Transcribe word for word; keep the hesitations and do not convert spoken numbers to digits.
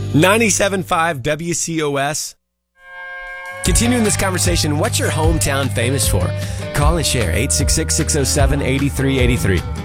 ninety-seven point five W C O S. Continuing this conversation, what's your hometown famous for? Call and share eight six six, six oh seven, eight three eight three.